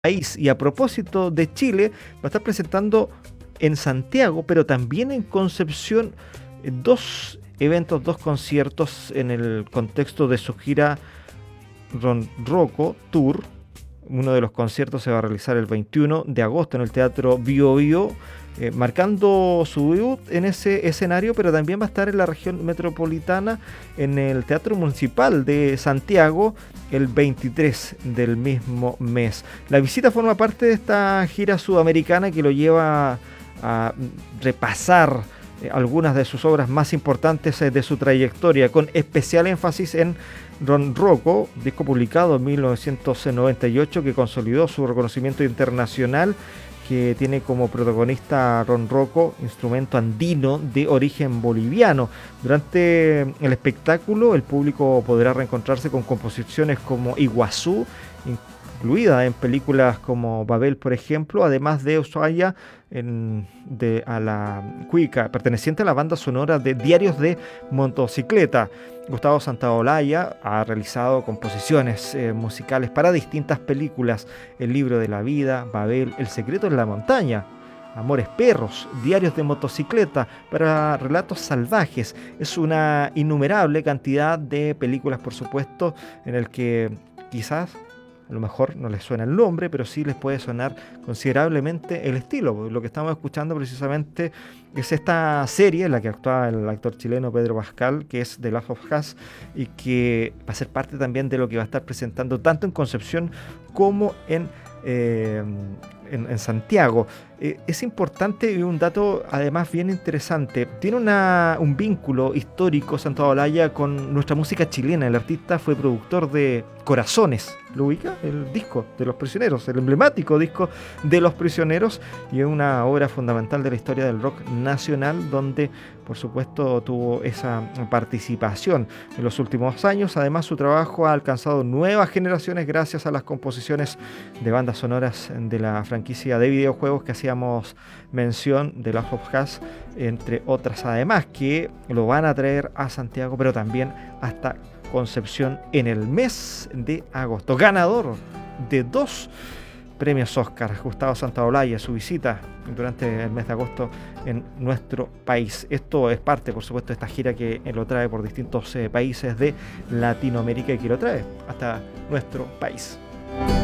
país. Y a propósito de Chile, va a estar presentando en Santiago, pero también en Concepción, dos eventos, dos conciertos en el contexto de su gira Ronroco Tour. Uno de los conciertos se va a realizar el 21 de agosto en el Teatro Bio Bio, marcando su debut en ese escenario, pero también va a estar en la región metropolitana en el Teatro Municipal de Santiago el 23 del mismo mes. La visita forma parte de esta gira sudamericana que lo lleva a repasar algunas de sus obras más importantes de su trayectoria, con especial énfasis en Ronroco, disco publicado en 1998 que consolidó su reconocimiento internacional, que tiene como protagonista Ronroco, instrumento andino de origen boliviano. Durante el espectáculo, el público podrá reencontrarse con composiciones como Iguazú, incluida en películas como Babel, por ejemplo, además de Ushuaia a la Cuica, perteneciente a la banda sonora de Diarios de Motocicleta. Gustavo Santaolalla ha realizado composiciones musicales para distintas películas: El libro de la vida, Babel, El secreto en la montaña, Amores perros, Diarios de motocicleta, para Relatos salvajes. Es una innumerable cantidad de películas, por supuesto, en el que quizás a lo mejor no les suena el nombre, pero sí les puede sonar considerablemente el estilo. Lo que estamos escuchando precisamente es esta serie en la que actúa el actor chileno Pedro Pascal, que es The Last of Us, y que va a ser parte también de lo que va a estar presentando tanto en Concepción como en Santiago. Es importante y un dato además bien interesante. Tiene un vínculo histórico Santaolalla con nuestra música chilena. El artista fue productor de Corazones, ¿lo ubica? El disco de Los Prisioneros, el emblemático disco de Los Prisioneros, y es una obra fundamental de la historia del rock nacional, donde por supuesto tuvo esa participación en los últimos años. Además, su trabajo ha alcanzado nuevas generaciones gracias a las composiciones de bandas sonoras de la franquicia de videojuegos que hacíamos mención, de Last of Us, entre otras, además, que lo van a traer a Santiago, pero también hasta Concepción en el mes de agosto. Ganador de 2 premios Oscar, Gustavo Santaolalla, su visita durante el mes de agosto en nuestro país. Esto es parte, por supuesto, de esta gira que lo trae por distintos países de Latinoamérica y que lo trae hasta nuestro país.